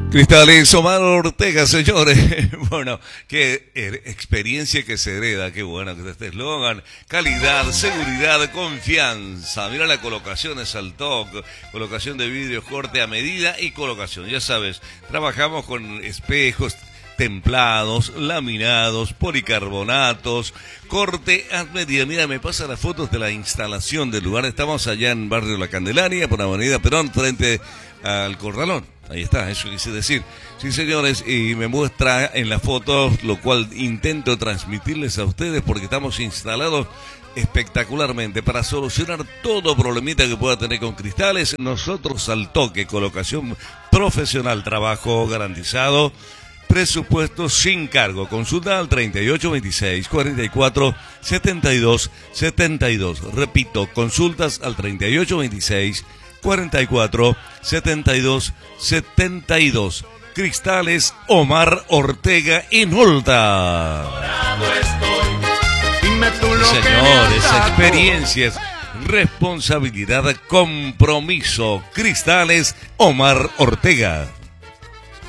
Cristales Omar Ortega, señores. Bueno, qué experiencia que se hereda, qué bueno que este eslogan. Calidad, seguridad, confianza. Mira la colocación es al toque, colocación de vidrios, corte a medida y colocación. Ya sabes, trabajamos con espejos templados, laminados, policarbonatos, corte a medida. Mira, me pasa las fotos de la instalación del lugar. Estamos allá en Barrio La Candelaria, por Avenida Perón, frente al Corralón. Ahí está, eso quise decir. Sí, señores, y me muestra en las fotos, lo cual intento transmitirles a ustedes porque estamos instalados espectacularmente para solucionar todo problemita que pueda tener con cristales. Nosotros al toque, colocación profesional, trabajo garantizado, presupuesto sin cargo. Consulta al 3826 44 72 72. Repito, consultas al 3826 44 72 72. Cristales Omar Ortega Inolta. Señores, experiencias, responsabilidad, compromiso. Cristales Omar Ortega.